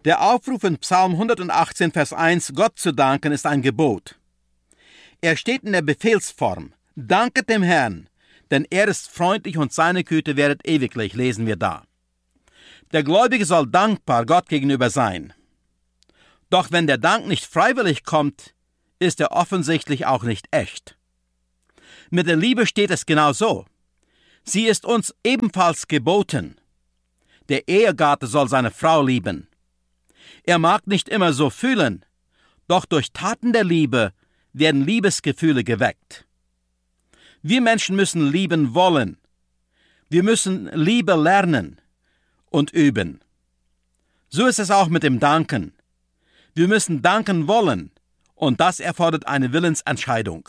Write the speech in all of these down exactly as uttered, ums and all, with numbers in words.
Der Aufruf in Psalm hundertachtzehn, Vers eins, Gott zu danken, ist ein Gebot. Er steht in der Befehlsform. Danket dem Herrn, denn er ist freundlich und seine Güte währet ewiglich, lesen wir da. Der Gläubige soll dankbar Gott gegenüber sein. Doch wenn der Dank nicht freiwillig kommt, ist er offensichtlich auch nicht echt. Mit der Liebe steht es genau so. Sie ist uns ebenfalls geboten. Der Ehegatte soll seine Frau lieben. Er mag nicht immer so fühlen, doch durch Taten der Liebe werden Liebesgefühle geweckt. Wir Menschen müssen lieben wollen. Wir müssen Liebe lernen und üben. So ist es auch mit dem Danken. Wir müssen danken wollen, und das erfordert eine Willensentscheidung.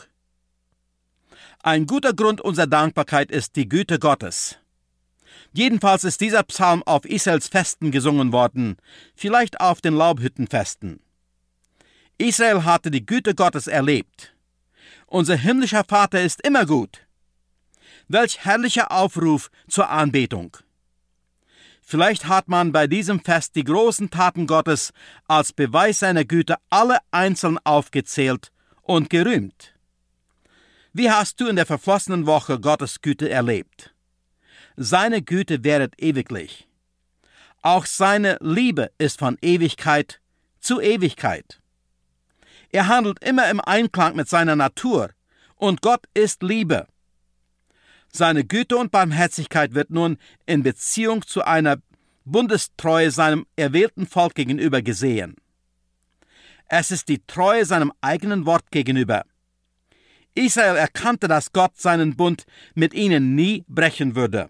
Ein guter Grund unserer Dankbarkeit ist die Güte Gottes. Jedenfalls ist dieser Psalm auf Israels Festen gesungen worden, vielleicht auf den Laubhüttenfesten. Israel hatte die Güte Gottes erlebt. Unser himmlischer Vater ist immer gut. Welch herrlicher Aufruf zur Anbetung. Vielleicht hat man bei diesem Fest die großen Taten Gottes als Beweis seiner Güte alle einzeln aufgezählt und gerühmt. Wie hast du in der verflossenen Woche Gottes Güte erlebt? Seine Güte währet ewiglich. Auch seine Liebe ist von Ewigkeit zu Ewigkeit. Er handelt immer im Einklang mit seiner Natur, und Gott ist Liebe. Seine Güte und Barmherzigkeit wird nun in Beziehung zu einer Bundestreue seinem erwählten Volk gegenüber gesehen. Es ist die Treue seinem eigenen Wort gegenüber. Israel erkannte, dass Gott seinen Bund mit ihnen nie brechen würde.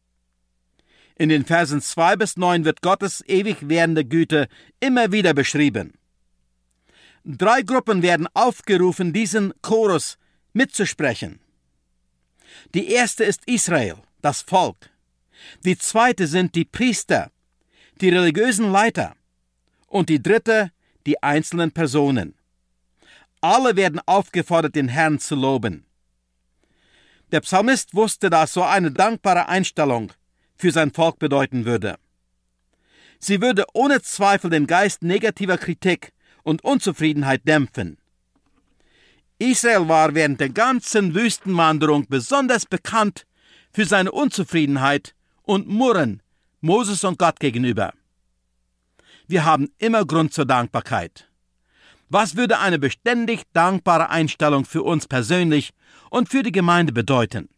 In den Versen zwei bis neun wird Gottes ewig währende Güte immer wieder beschrieben. Drei Gruppen werden aufgerufen, diesen Chorus mitzusprechen. Die erste ist Israel, das Volk. Die zweite sind die Priester, die religiösen Leiter. Und die dritte, die einzelnen Personen. Alle werden aufgefordert, den Herrn zu loben. Der Psalmist wusste, dass so eine dankbare Einstellung für sein Volk bedeuten würde. Sie würde ohne Zweifel den Geist negativer Kritik und Unzufriedenheit dämpfen. Israel war während der ganzen Wüstenwanderung besonders bekannt für seine Unzufriedenheit und Murren Moses und Gott gegenüber. Wir haben immer Grund zur Dankbarkeit. Was würde eine beständig dankbare Einstellung für uns persönlich und für die Gemeinde bedeuten?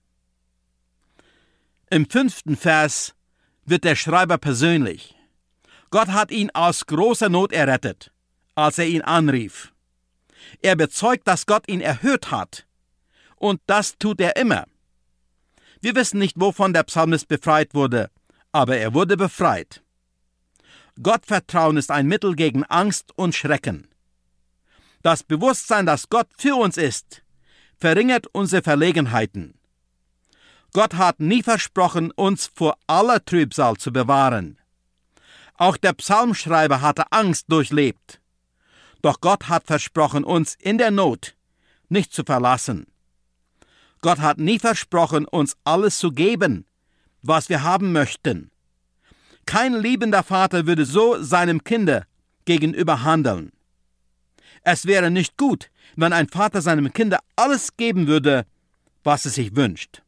Im fünften Vers wird der Schreiber persönlich. Gott hat ihn aus großer Not errettet, als er ihn anrief. Er bezeugt, dass Gott ihn erhört hat. Und das tut er immer. Wir wissen nicht, wovon der Psalmist befreit wurde, aber er wurde befreit. Gottvertrauen ist ein Mittel gegen Angst und Schrecken. Das Bewusstsein, dass Gott für uns ist, verringert unsere Verlegenheiten. Gott hat nie versprochen, uns vor aller Trübsal zu bewahren. Auch der Psalmschreiber hatte Angst durchlebt. Doch Gott hat versprochen, uns in der Not nicht zu verlassen. Gott hat nie versprochen, uns alles zu geben, was wir haben möchten. Kein liebender Vater würde so seinem Kind gegenüber handeln. Es wäre nicht gut, wenn ein Vater seinem Kind alles geben würde, was es sich wünscht.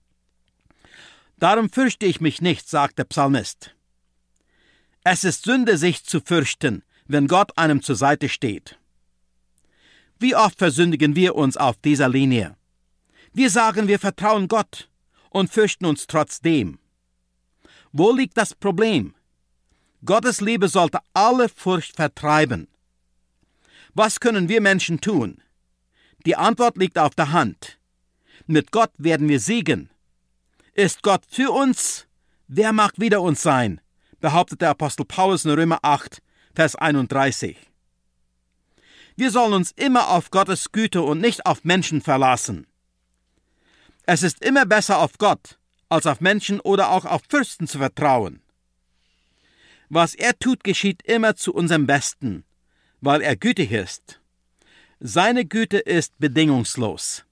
Darum fürchte ich mich nicht, sagt der Psalmist. Es ist Sünde, sich zu fürchten, wenn Gott einem zur Seite steht. Wie oft versündigen wir uns auf dieser Linie? Wir sagen, wir vertrauen Gott und fürchten uns trotzdem. Wo liegt das Problem? Gottes Liebe sollte alle Furcht vertreiben. Was können wir Menschen tun? Die Antwort liegt auf der Hand. Mit Gott werden wir siegen. Ist Gott für uns? Wer mag wider uns sein? Behauptet der Apostel Paulus in Römer acht, Vers einunddreißig. Wir sollen uns immer auf Gottes Güte und nicht auf Menschen verlassen. Es ist immer besser, auf Gott als auf Menschen oder auch auf Fürsten zu vertrauen. Was er tut, geschieht immer zu unserem Besten, weil er gütig ist. Seine Güte ist bedingungslos.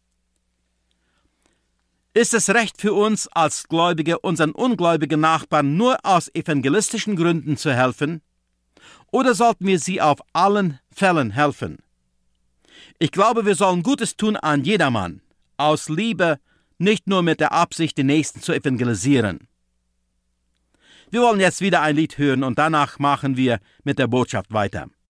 Ist es recht für uns als Gläubige, unseren ungläubigen Nachbarn nur aus evangelistischen Gründen zu helfen? Oder sollten wir sie auf allen Fällen helfen? Ich glaube, wir sollen Gutes tun an jedermann, aus Liebe, nicht nur mit der Absicht, den Nächsten zu evangelisieren. Wir wollen jetzt wieder ein Lied hören und danach machen wir mit der Botschaft weiter.